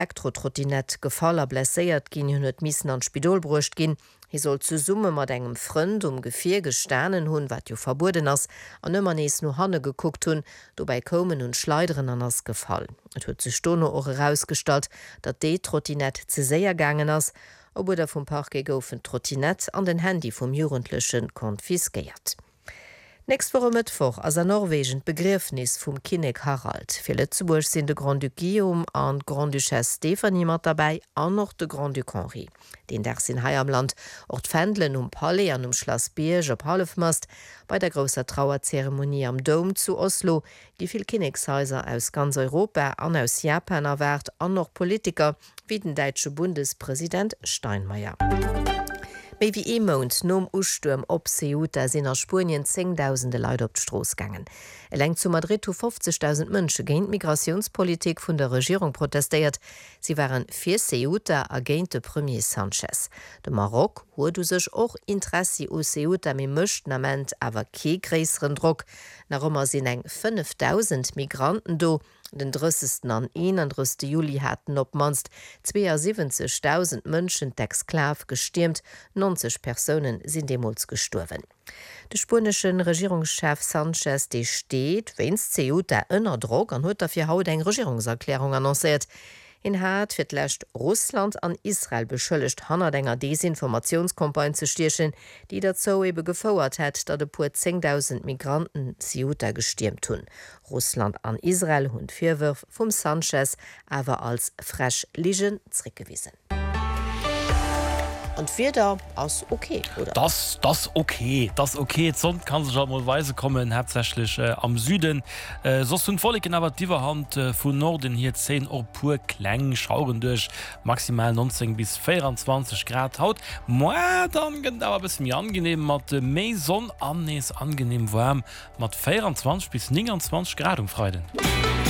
Elektrotrottinett gefaller blesséiert ginn hunn et missen an Spidol brucht ginn. Hi soll zu Summe mat engem Frënd Gefir gestanen hunn, wat jo verbuden ass, an ëmmer nees no hanne geguckt hunn, dobei komen hun Schleideren an ass gefall. Et huet ze Stono och herausstalt, dat dée Trottinett ze séier gangen ass, ober der vum Parke goufen Trottinett an den Handy vum Jugendlechen konfiskeiert. Nächst worum Mittwoch as a norwegent Begriffnis vum Kinnek Harald. Fir Lützeburg sinn de Grand Duc Guillaume an Grand-Duchesse Stephanie mat dabei an noch de Grand Duc Henri. Den Dach sinn hai am Land och d'Fändlen Palais an Schloss Bierge op Halefmast bei der grosser Trauerzeremonie am Dom zu Oslo, die vill Kinnekshäuser aus ganz Europa an aus Japan erwert an noch Politiker wie den deitsche Bundespräsident Steinmeier. Méi wie Mount nom Usturm op Ceuta sinn a Spurien 10.000 Leiit op d'Stroos gangen. Leng zu Madrid to 50.000 Mënsche géint Migrationspolitik vun der Regierung protestéiert. Sie waren fir Ceuta a géint de Premier Sanchez. De Marok huet du sech och Interesse u Ceuta mé mëcht amment awer kee gréiseren Druck. Narummer sinn eng 5.000 Migranten do. Den 30. an 31. Juli hatten op manst 72.000 Mënschen d'Exklav gestimmt, 90 Personen sind demols gestorben. De spanischen Regierungschef Sanchez de steht, wenns Ceuta ënner Drog an huet fir haut eng Regierungserklärung annonciert. In hat fir d'lächt Russland an Israel beschëllecht hanner enger Desinformationskompagne ze stierchen, die dat zo ebe gefouert hett, dat de puer 10.000 Migranten Ceuta gestimmt hunn. Russland an Israel hunn Virwürf vum Sanchez awer als fresh Ligen zrickgewiesen. Und wir da aus okay, oder? Das okay. Sonst kann sich mal Weise kommen, hauptsächlich am Süden. So sind vorliegen aber die Hand von Norden hier 10 Uhr pur Klang schauen durch maximal 19 bis 24 Grad Haut. Dann geht aber ein bisschen angenehm mit mehr Sonne, angenehm warm mit 24 bis 29 Grad um Freitag.